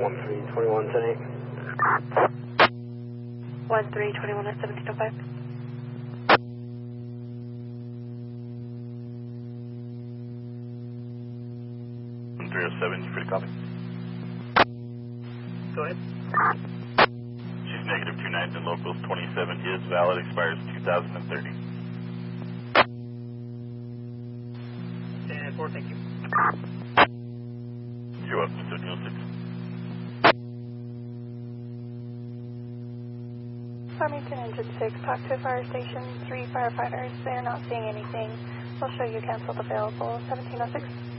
1321, 10-8. 1321 at 1705. Seven, you free to copy? Go ahead. She's negative 29 in locals, 27 is valid, expires 2030. And 4, thank you. You're welcome, 1706. Farmington Engine 6, talk to fire station 3 firefighters. They're not seeing anything. We'll show you canceled available. 1706.